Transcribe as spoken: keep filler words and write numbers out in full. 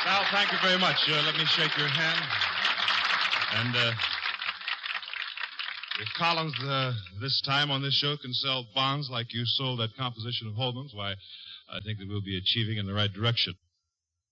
Al, thank you very much. Uh, let me shake your hand. And uh, if Collins uh, this time on this show can sell bonds like you sold that composition of Holman's, why, I think that we'll be achieving in the right direction.